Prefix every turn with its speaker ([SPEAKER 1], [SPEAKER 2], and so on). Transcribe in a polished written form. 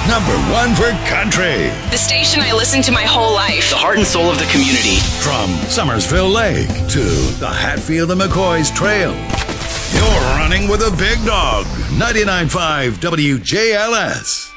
[SPEAKER 1] number one for country.
[SPEAKER 2] The station I listened to my whole life.
[SPEAKER 3] The heart and soul of the community.
[SPEAKER 1] From Summersville Lake to the Hatfield and McCoy's Trail. You're running with a big dog. 99.5 WJLS.